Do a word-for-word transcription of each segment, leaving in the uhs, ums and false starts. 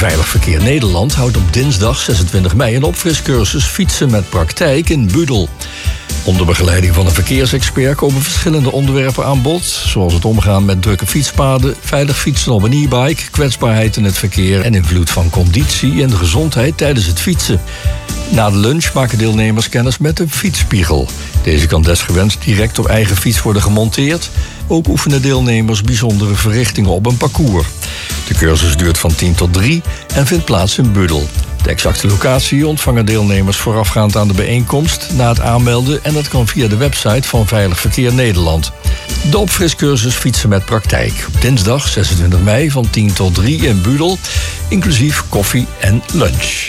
Veilig Verkeer Nederland houdt op dinsdag zesentwintig mei een opfriscursus fietsen met praktijk in Budel. Onder begeleiding van een verkeersexpert komen verschillende onderwerpen aan bod, zoals het omgaan met drukke fietspaden, veilig fietsen op een e-bike, kwetsbaarheid in het verkeer en invloed van conditie en gezondheid tijdens het fietsen. Na de lunch maken deelnemers kennis met een fietsspiegel. Deze kan desgewenst direct op eigen fiets worden gemonteerd. Ook oefenen deelnemers bijzondere verrichtingen op een parcours. De cursus duurt van tien tot drie en vindt plaats in Budel. De exacte locatie ontvangen deelnemers voorafgaand aan de bijeenkomst na het aanmelden en dat kan via de website van Veilig Verkeer Nederland. De opfriscursus fietsen met praktijk. Op dinsdag zesentwintig mei van tien tot drie in Budel, inclusief koffie en lunch.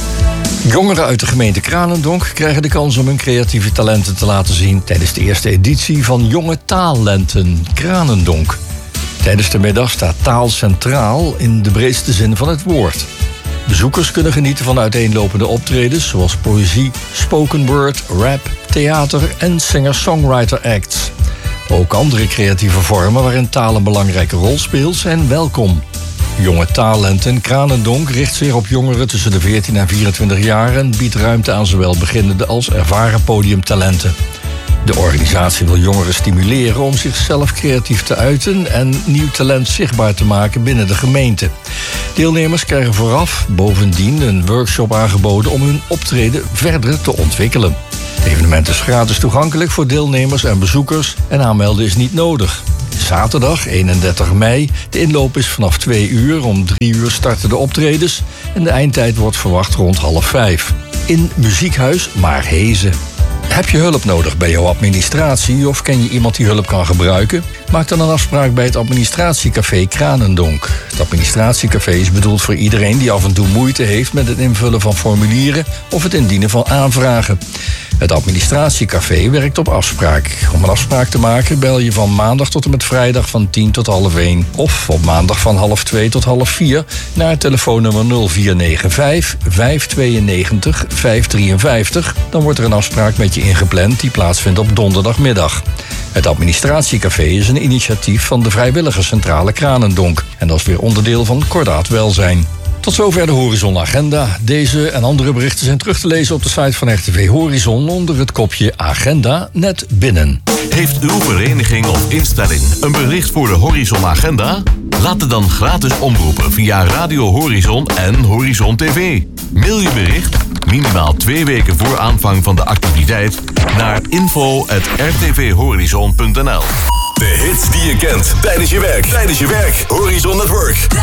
Jongeren uit de gemeente Kranendonk krijgen de kans om hun creatieve talenten te laten zien tijdens de eerste editie van Jonge Taallenten Kranendonk. Tijdens de middag staat taal centraal in de breedste zin van het woord. Bezoekers kunnen genieten van uiteenlopende optredens zoals poëzie, spoken word, rap, theater en singer-songwriter acts. Ook andere creatieve vormen waarin taal een belangrijke rol speelt zijn welkom. Jonge Taallenten Kranendonk richt zich op jongeren tussen de veertien en vierentwintig jaar en biedt ruimte aan zowel beginnende als ervaren podiumtalenten. De organisatie wil jongeren stimuleren om zichzelf creatief te uiten en nieuw talent zichtbaar te maken binnen de gemeente. Deelnemers krijgen vooraf bovendien een workshop aangeboden om hun optreden verder te ontwikkelen. Het evenement is gratis toegankelijk voor deelnemers en bezoekers en aanmelden is niet nodig. Zaterdag eenendertig mei, de inloop is vanaf twee uur, om drie uur starten de optredens en de eindtijd wordt verwacht rond half vijf. In Muziekhuis Maarhezen. Heb je hulp nodig bij jouw administratie of ken je iemand die hulp kan gebruiken? Maak dan een afspraak bij het administratiecafé Kranendonk. Het administratiecafé is bedoeld voor iedereen die af en toe moeite heeft met het invullen van formulieren of het indienen van aanvragen. Het administratiecafé werkt op afspraak. Om een afspraak te maken bel je van maandag tot en met vrijdag van tien tot half één. Of op maandag van half twee tot half vier naar het telefoonnummer nul vier negen vijf, vijf tweeënnegentig, vijf drieënvijftig. Dan wordt er een afspraak met je ingepland die plaatsvindt op donderdagmiddag. Het administratiecafé is een initiatief van de Vrijwilligerscentrale Kranendonk. En dat is weer onderdeel van Kordaat Welzijn. Tot zover de Horizon Agenda. Deze en andere berichten zijn terug te lezen op de site van R T V Horizon onder het kopje Agenda net binnen. Heeft uw vereniging of instelling een bericht voor de Horizon Agenda? Laat het dan gratis omroepen via Radio Horizon en Horizon T V. Mail je bericht, minimaal twee weken voor aanvang van de activiteit, naar info at r t v horizon punt n l. De hits die je kent tijdens je werk. Tijdens je werk. Horizon Network.